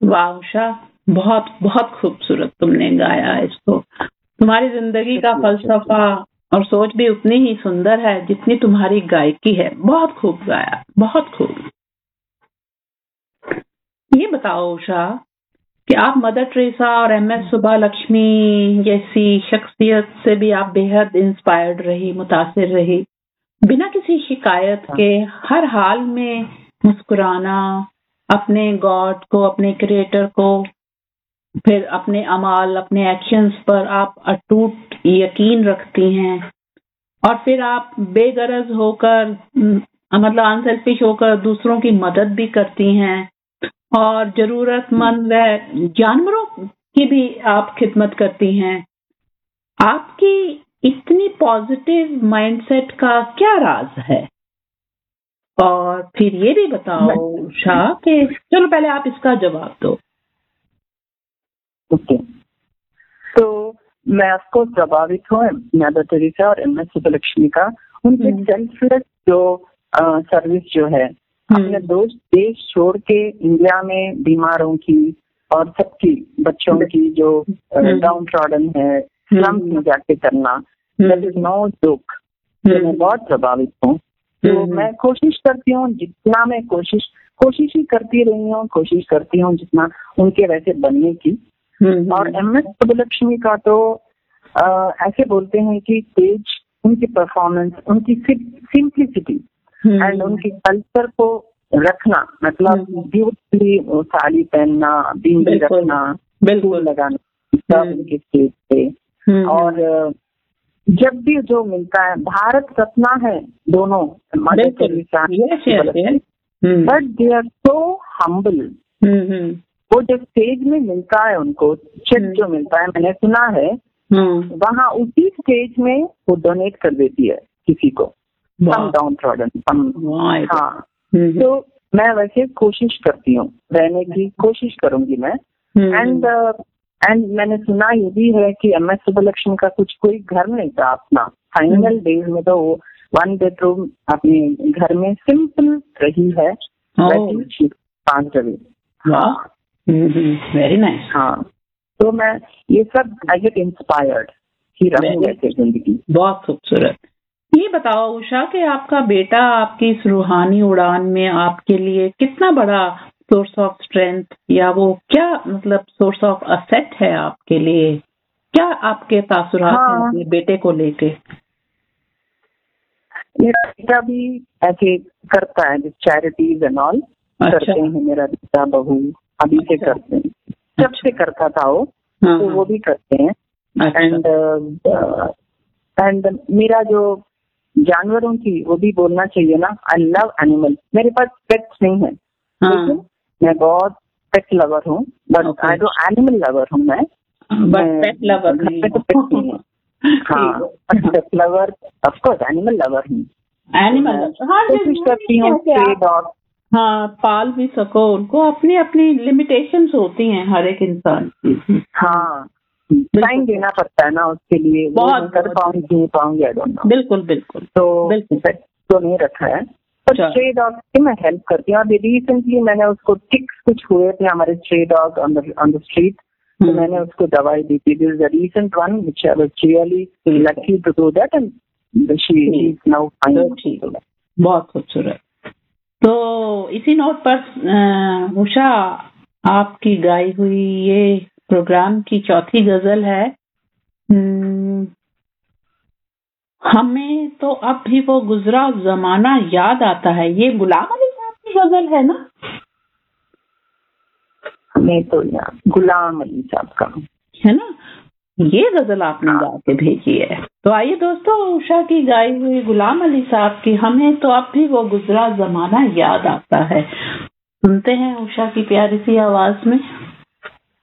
वाह उषा, बहुत बहुत खूबसूरत तुमने गाया इसको। तुम्हारी जिंदगी का फलसफा और सोच भी उतनी ही सुंदर है जितनी तुम्हारी गायकी है। बहुत खूब गाया, बहुत खूब। ये बताओ उषा कि आप मदर टेरेसा और MS सुब्बालक्ष्मी जैसी शख्सियत से भी आप बेहद इंस्पायर्ड रही, मुतासिर रही। बिना किसी शिकायत के हर हाल में मुस्कुराना, अपने गॉड को, अपने क्रिएटर को, फिर अपने अमाल, अपने एक्शंस पर आप अटूट यकीन रखती हैं और फिर आप बेगरज होकर मतलब अनसेल्फिश होकर दूसरों की मदद भी करती हैं और जरूरतमंद व जानवरों की भी आप खिदमत करती हैं। आपकी इतनी पॉजिटिव माइंडसेट का क्या राज है? और फिर ये भी बताओ उषा कि चलो पहले आप इसका जवाब दो। ओके, तो मैं आपको प्रभावित हूँ मदर टेरेसा और MS सुब्बालक्ष्मी का, उनके सेल्फलेस जो सर्विस जो है, अपने देश छोड़ के इंडिया में बीमारों की और सबकी बच्चों की जो डाउन ट्रॉडन है स्लम्स में जाके करना, दैट इज नो जोक। मैं बहुत प्रभावित हूँ। तो मैं कोशिश करती हूँ, जितना मैं कोशिश ही करती रही हूँ, कोशिश करती हूँ जितना उनके वैसे बनने की। और MS सुब्बालक्ष्मी का तो ऐसे बोलते हैं कि तेज उनकी परफॉर्मेंस, उनकी सिंप्लिसिटी एंड उनकी कल्चर को रखना, मतलब ब्यूटीफुली साड़ी पहनना, बिंदी रखना, बिल्कुल लगाना, सब उनके स्टेज पे। और जब भी जो मिलता है, भारत रत्ना है दोनों, mother Teresa, but they are so humble. वो जो स्टेज में मिलता है उनको, चेक जो मिलता है, मैंने सुना है वहाँ उसी स्टेज में वो डोनेट कर देती है किसी को, सम डाउन ट्रॉडन। हाँ, तो मैं वैसे कोशिश करती हूँ रहने की, कोशिश करूंगी मैं। एंड मैंने सुना ये भी है कि MS सुब्बालक्ष्मी का कुछ कोई घर नहीं था अपना, फाइनल डेज में तो वो 1 बेडरूम अपने घर में सिंपल रही है, 5 जगह। Very nice. हाँ, तो मैं ये सब आई गेट इंस्पायर्ड कि रहूं वैसे जिंदगी। बहुत खूबसूरत। ये बताओ उषा कि आपका बेटा आपकी इस रूहानी उड़ान में आपके लिए कितना बड़ा सोर्स ऑफ स्ट्रेंथ, या वो क्या मतलब सोर्स ऑफ असेट है आपके लिए? क्या आपके तासुरात हैं अपने बेटे को लेके? मेरा बेटा भी ऐसे करता है, चैरिटीज एंड ऑल करते हैं। मेरा बेटा बहू अभी से करते हैं, जब से करता था वो, तो वो भी करते हैं। एंड मेरा जो जानवरों की, वो भी बोलना चाहिए ना, आई लव एनिमल। मेरे पास पेट्स नहीं है, लेकिन मैं बहुत पेट लवर हूँ, but I do animal lover हूँ मैं, पेट लवर नहीं। हाँ, पेट lover, of course animal lover हूँ। एनिमल कोशिश करती हूँ स्ट्रे डॉग पाल भी सको, उनको अपनी अपनी लिमिटेशंस होती हैं हर एक इंसान की। हाँ, टाइम देना पड़ता है ना उसके लिए, बहुत कर पाऊंगी आई डोंट नो। बिल्कुल बिल्कुल। तो नहीं रखा है, पर स्ट्रे डॉग की मैं हेल्प करती हूँ। अभी रिसेंटली मैंने उसको टिक्स कुछ हुए थे हमारे stray dog on the street, तो मैंने उसको दवाई दी थी। This is a recent one which I was really lucky to do that and she is now fine. बहुत खूबसूरत। तो इसी नोट पर उषा, आपकी गाई हुई ये प्रोग्राम की चौथी गजल है। हमें तो अब भी वो गुजरा जमाना याद आता है। ये गुलाम अली साहब की गजल है ना? हमें तो यार गुलाम अली साहब का है ना? ये गजल आपने गा के भेजी है। तो आइए दोस्तों, उषा की गाई हुई गुलाम अली साहब की हमें तो अब भी वो गुजरा जमाना याद आता है, सुनते हैं उषा की प्यारी सी आवाज में।